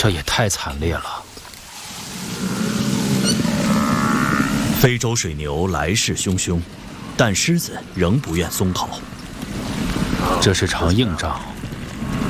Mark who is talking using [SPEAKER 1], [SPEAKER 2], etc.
[SPEAKER 1] 这也太惨烈了。
[SPEAKER 2] 非洲水牛来势汹汹，但狮子仍不愿松口。
[SPEAKER 1] 这是场硬仗，